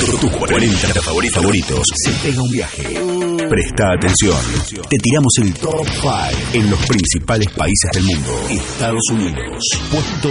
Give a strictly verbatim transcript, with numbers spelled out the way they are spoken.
tus cuarenta favoritos, se pega un viaje. Presta atención. Te tiramos el top cinco en los principales países del mundo. Estados Unidos, puesto